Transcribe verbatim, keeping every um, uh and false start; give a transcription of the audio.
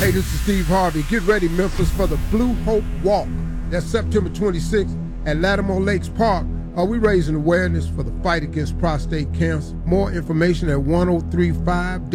Hey, this is Steve Harvey. Get ready, Memphis, for the Blue Hope Walk. That's September twenty-sixth at Lattimore Lakes Park. Are we raising awareness for the fight against prostate cancer? More information at one oh three five